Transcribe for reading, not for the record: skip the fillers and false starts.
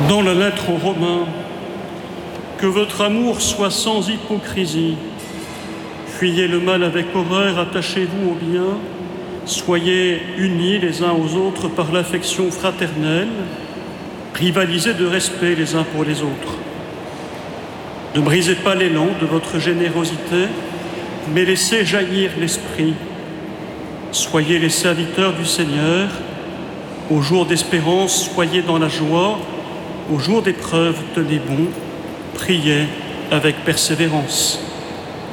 Dans la lettre aux Romains, que votre amour soit sans hypocrisie. Fuyez le mal avec horreur, attachez-vous au bien, soyez unis les uns aux autres par l'affection fraternelle, rivalisez de respect les uns pour les autres. Ne brisez pas l'élan de votre générosité, mais laissez jaillir l'esprit. Soyez les serviteurs du Seigneur. Au jour d'espérance, soyez dans la joie. Au jour d'épreuve, tenez bon. Priez avec persévérance.